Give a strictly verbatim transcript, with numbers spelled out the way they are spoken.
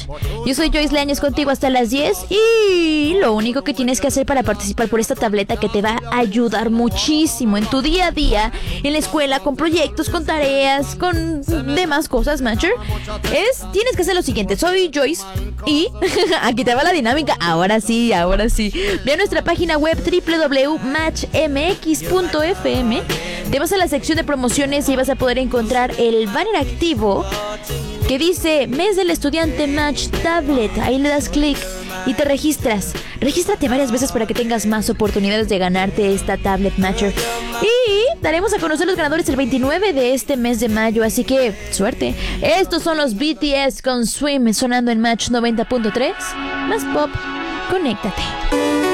Yo soy Joyce Leañez contigo hasta las diez y lo único que tienes que hacer para participar por esta tableta que te va a ayudar muchísimo en tu día a día, en la escuela, con proyectos, con tareas, con demás cosas, Matcher, es, tienes que hacer lo siguiente. Soy Joyce y aquí te va la dinámica. Ahora sí, ahora sí. Ve a nuestra página web doble u doble u doble u punto match m x punto f m. Te vas a la sección de promociones y vas a poder encontrar el banner activo que dice Mes del Estudiante Match Tablet. Ahí le das clic y te registras. Regístrate varias veces para que tengas más oportunidades de ganarte esta tablet Matcher. Y daremos a conocer los ganadores el veintinueve de este mes de mayo, así que suerte. Estos son los B T S con Swim sonando en Match noventa punto tres. Más pop, conéctate.